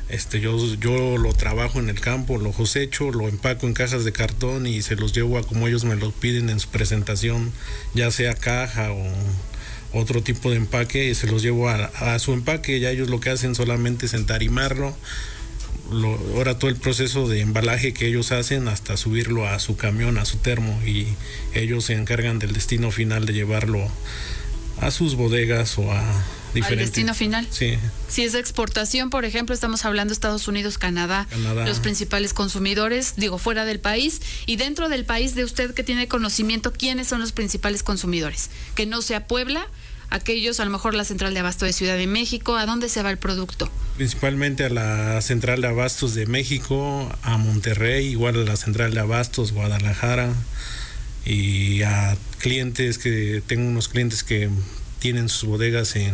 Yo lo trabajo en el campo, lo cosecho, lo empaco en cajas de cartón y se los llevo a como ellos me lo piden en su presentación, ya sea caja o otro tipo de empaque, y se los llevo a su empaque. Ya ellos lo que hacen solamente es entarimarlo, ahora todo el proceso de embalaje que ellos hacen hasta subirlo a su camión, a su termo, y ellos se encargan del destino final de llevarlo a sus bodegas o a diferentes. ¿Al destino final? Sí. Si es de exportación, por ejemplo, estamos hablando de Estados Unidos, Canadá, los principales consumidores, fuera del país, y dentro del país de usted que tiene conocimiento, ¿quiénes son los principales consumidores? Que no sea Puebla, aquellos, a lo mejor la central de abasto de Ciudad de México, ¿a dónde se va el producto? Principalmente a la central de abastos de México, a Monterrey, igual a la central de abastos, Guadalajara, y a clientes tengo unos clientes que tienen sus bodegas en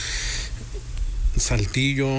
Saltillo,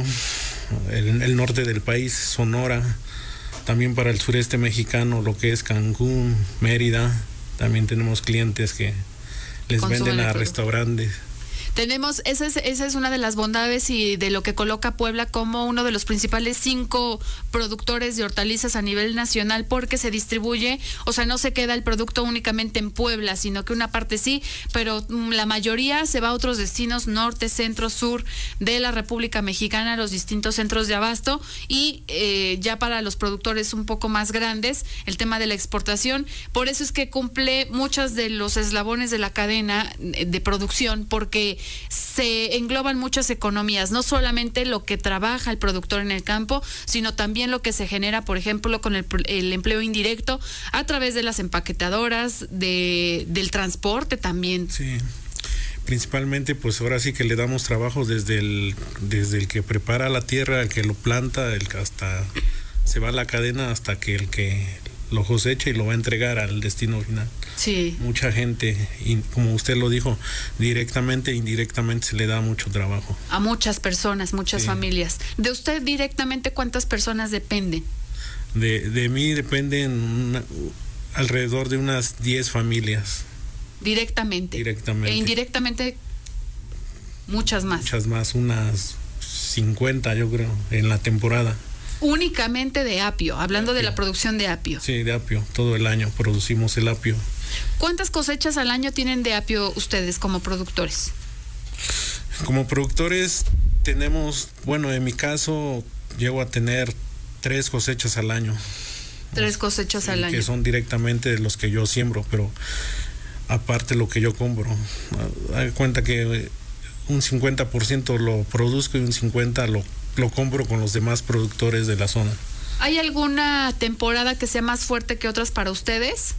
el norte del país, Sonora, también para el sureste mexicano, lo que es Cancún, Mérida, también tenemos clientes que les venden a restaurantes. Tenemos, esa es una de las bondades y de lo que coloca Puebla como uno de los principales 5 productores de hortalizas a nivel nacional, porque se distribuye, no se queda el producto únicamente en Puebla, sino que una parte sí, pero la mayoría se va a otros destinos, norte, centro, sur de la República Mexicana, los distintos centros de abasto, y ya para los productores un poco más grandes, el tema de la exportación. Por eso es que cumple muchos de los eslabones de la cadena de producción, porque se engloban muchas economías, no solamente lo que trabaja el productor en el campo, sino también lo que se genera, por ejemplo, con el empleo indirecto a través de las empaquetadoras, del transporte también. Sí, principalmente pues ahora sí que le damos trabajo desde el que prepara la tierra, el que lo planta, hasta se va a la cadena hasta que el que lo cosecha y lo va a entregar al destino final. Sí. Mucha gente, y como usted lo dijo, directamente e indirectamente se le da mucho trabajo. A muchas personas, muchas familias. ¿De usted directamente cuántas personas dependen? De mí dependen alrededor de unas 10 familias. Directamente. Directamente. E indirectamente muchas más. Muchas más, unas 50 yo creo, en la temporada. Únicamente de apio, hablando de la producción de apio. Sí, de apio, todo el año producimos el apio. ¿Cuántas cosechas al año tienen de apio ustedes como productores? Como productores tenemos, en mi caso llego a tener 3 cosechas al año. 3 cosechas al año. Que son directamente de los que yo siembro, pero aparte lo que yo compro. Hay cuenta que un 50% lo produzco y un 50% lo compro con los demás productores de la zona. ¿Hay alguna temporada que sea más fuerte que otras para ustedes?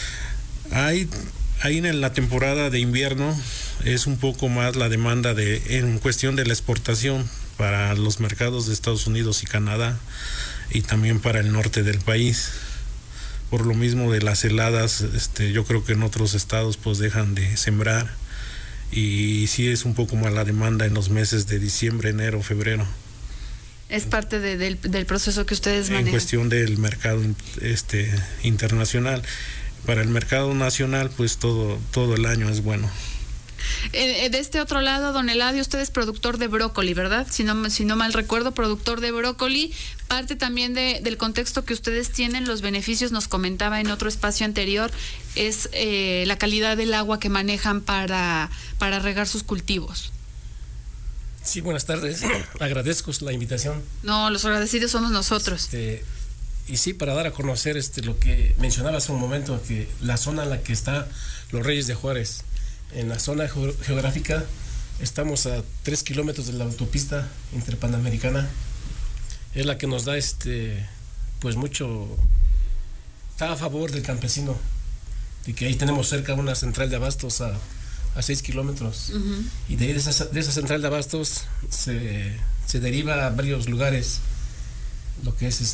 Hay en la temporada de invierno es un poco más la demanda en cuestión de la exportación para los mercados de Estados Unidos y Canadá, y también para el norte del país. Por lo mismo de las heladas, yo creo que en otros estados pues dejan de sembrar, y sí es un poco más la demanda en los meses de diciembre, enero, febrero. Es parte del proceso que ustedes manejan. En cuestión del mercado internacional. Para el mercado nacional, pues todo el año es bueno. De este otro lado, don Eladio, usted es productor de brócoli, ¿verdad? Si no mal recuerdo, productor de brócoli. Parte también del contexto que ustedes tienen, los beneficios, nos comentaba en otro espacio anterior, es la calidad del agua que manejan para regar sus cultivos. Sí, buenas tardes. Agradezco la invitación. No, los agradecidos somos nosotros. Y sí, para dar a conocer lo que mencionaba hace un momento, que la zona en la que está Los Reyes de Juárez, en la zona geográfica, estamos a 3 kilómetros de la autopista interpanamericana. Es la que nos da pues mucho, está a favor del campesino, de que ahí tenemos cerca una central de abastos a 6 kilómetros. Uh-huh. Y de ahí de esa central de abastos se deriva a varios lugares lo que es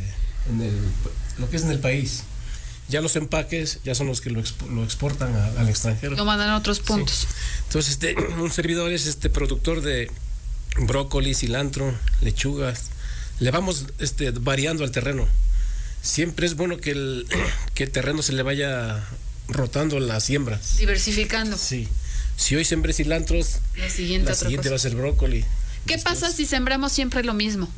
lo que es en el país. Ya los empaques ya son los que lo exportan al extranjero. Lo mandan a otros puntos. Sí. Entonces, un servidor es productor de brócoli, cilantro, lechugas. Le vamos variando al terreno. Siempre es bueno que el terreno se le vaya rotando las siembras. Diversificando. Sí. Si hoy sembré cilantros, la siguiente va a ser brócoli. ¿Qué pasa si sembramos siempre lo mismo?